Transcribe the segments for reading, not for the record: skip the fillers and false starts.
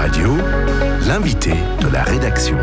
Radio, l'invité de la rédaction.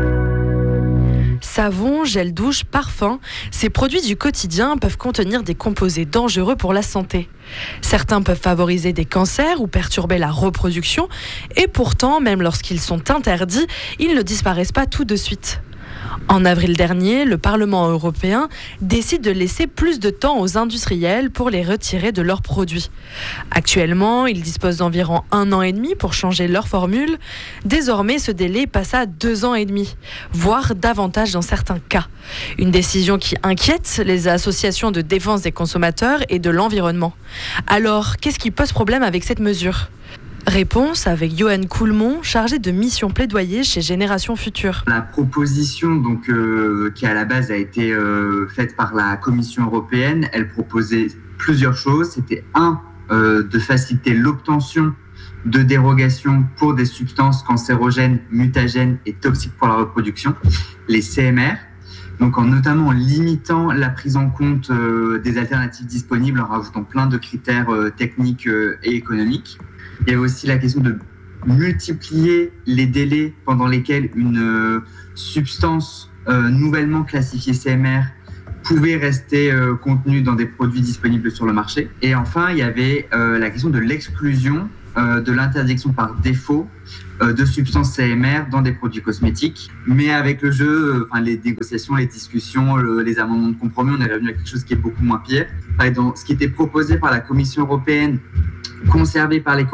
Savon, gel douche, parfum, ces produits du quotidien peuvent contenir des composés dangereux pour la santé. Certains peuvent favoriser des cancers ou perturber la reproduction, et pourtant, même lorsqu'ils sont interdits, ils ne disparaissent pas tout de suite. En avril dernier, le Parlement européen décide de laisser plus de temps aux industriels pour les retirer de leurs produits. Actuellement, ils disposent d'environ 1 an et demi pour changer leur formule. Désormais, ce délai passe à 2 ans et demi, voire davantage dans certains cas. Une décision qui inquiète les associations de défense des consommateurs et de l'environnement. Alors, qu'est-ce qui pose problème avec cette mesure ? Réponse avec Johan Coulmont, chargé de mission plaidoyer chez Génération Future. La proposition qui à la base a été faite par la Commission européenne, elle proposait plusieurs choses. C'était de faciliter l'obtention de dérogations pour des substances cancérogènes, mutagènes et toxiques pour la reproduction, les CMR. Donc notamment en limitant la prise en compte des alternatives disponibles en rajoutant plein de critères techniques et économiques. Il y avait aussi la question de multiplier les délais pendant lesquels une substance nouvellement classifiée CMR pouvait rester contenue dans des produits disponibles sur le marché. Et enfin, il y avait la question de l'exclusion de l'interdiction par défaut de substances CMR dans des produits cosmétiques. Mais avec le jeu, les négociations, les discussions, les amendements de compromis, on est revenu à quelque chose qui est beaucoup moins pire. Dans ce qui était proposé par la Commission européenne, conservé par les